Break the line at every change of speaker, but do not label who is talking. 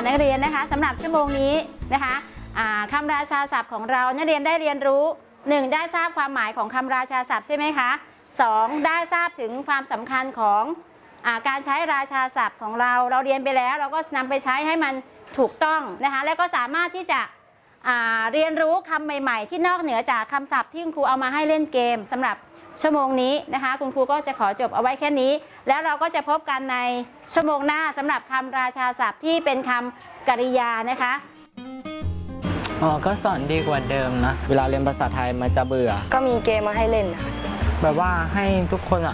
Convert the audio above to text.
นักเรียนนะคะสำหรับชั่วโมงนี้นะคะคำราชาศัพท์ของเรานักเรียนได้เรียนรู้ 1. ได้ทราบความหมายของคำราชาศัพท์ใช่ไหมคะ 2. ได้ทราบถึงความสำคัญของการใช้ราชาศัพท์ของเราเรียนไปแล้วเราก็นำไปใช้ให้มันถูกต้องนะคะแล้วก็สามารถที่จะเรียนรู้คำใหม่ๆที่นอกเหนือจากคำศัพท์ที่คุณครูเอามาให้เล่นเกมสำหรับชั่วโมงนี้นะคะคุณครูก็จะขอจบเอาไว้แค่นี้แล้วเราก็จะพบกันในชั่วโมงหน้าสำหรับคำราชาศัพท์ที่เป็นคำกริยานะคะ
ก็สอนดีกว่าเดิมนะ
เวลาเรียนภาษาไทยมันจะเบื่อ
ก็มีเกมมาให้เล่นนะคะ
แบบว่าให้ทุกคน